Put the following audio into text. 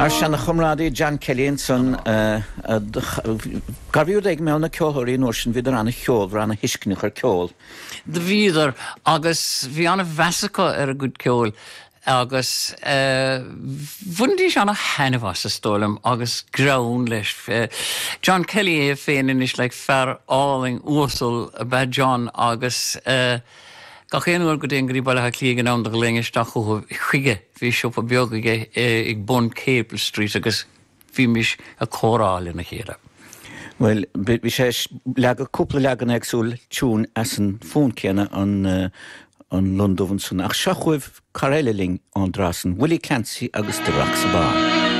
Arsian chumrádaí John Kelly son garfiúd ag mewn na ceolthirí nóir sin viidir anna cheol bhar anna hiscnich ar ceol. De bhíidir agus bhí anna bhesacha ar a good ceol agus bhuindí se anna henamhas a stólam agus grán leis. John Kelly é féin is le fear áling úsal a bad John agus Gachéanúir go dtéon grí bailthe clígan an do léingeisteach chu chuige bhí seo a beagaige ag Bon Cable Street agus bhí mis a chóráil na chéile. Well, bhí sé cúpla legan agsúil tún as an fón céanna an Lundóhann ach seo chuibh Caréile Ling an drásan Willie Clancy agus de Rock sa bán.